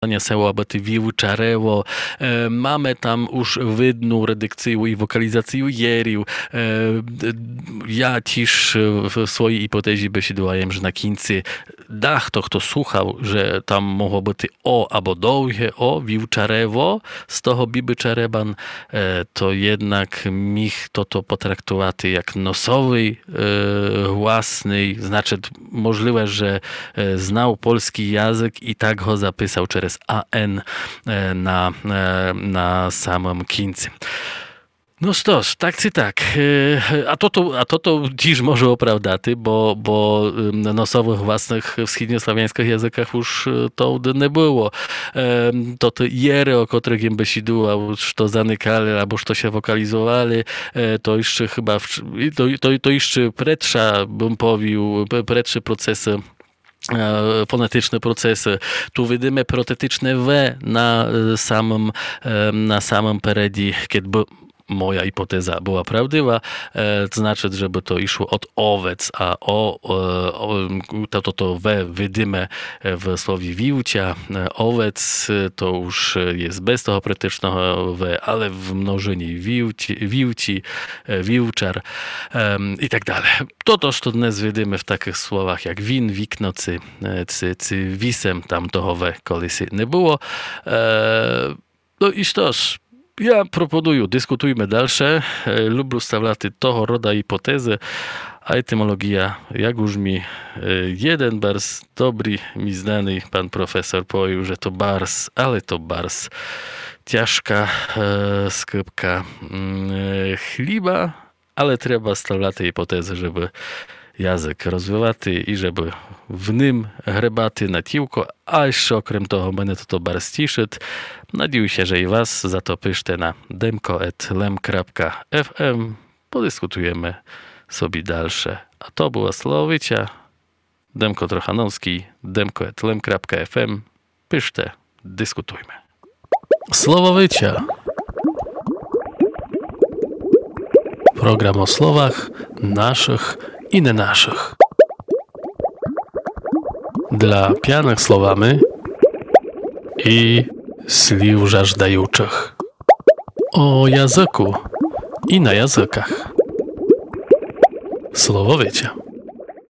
Seło, aby ty wiłczarewo. Mamy tam już widną redykcję i wokalizację jerił. Ja też w swojej hipotezie besiedowałem, że na końcu dach to, kto słuchał, że tam mogło być o albo długie o, wiłczarewo, z toho biby czareban, to jednak mich to potraktować jak nosowy, własny, znaczy możliwe, że znał polski język i tak go zapisał przez AN na samym końcu. No stos, tak czy tak. A to dziś może opravdaty, bo na nosowych własnych wschodniosławiańskich językach już to nie było. To te jery, o których im besiduła, to zanykali, albo to się wokalizowali, to jeszcze chyba, to jeszcze pretrza, bym powiedział, pretsze procesy, fonetyczne procesy. Tu widzimy protetyczne W na samym peredzi, kiedy moja hipoteza była prawdziwa, to znaczy, żeby to išło od owiec, a to widzimy w słowie wiłcia. Owiec to już jest bez toho pretycznego W, ale w mnożeniu wiłci, wiłczar i tak dalej. To co dnes widzimy w takich słowach jak win, wikno, cy wisem, tam toho W kolisi nie było. No i sztoż, ja proponuję, dyskutujmy dalsze. Lubię stawiać toho roda hipotezy, a etymologia, jak już mi jeden bars dobry, mi znany pan profesor powiedział, że to bars, ale to bars. Ciężka skrzypka chliba, ale trzeba stawiać hipotezy, żeby język rozwijaty i żeby w nim herbaty na tiłko, a jeszcze okrem toho będę to bar stiszyć. Nadzieję się, że i was za to piszcie na demko@lem.fm. Podyskutujemy sobie dalsze. A to była Słowowicia. Demko Trochanowski, demko@lem.fm. Piszcie, dyskutujmy. Słowowicia. Program o słowach naszych i nie naszych. Dla pijanych słowami i sliw żażdajuczych. O języku i na językach. Słowowicia.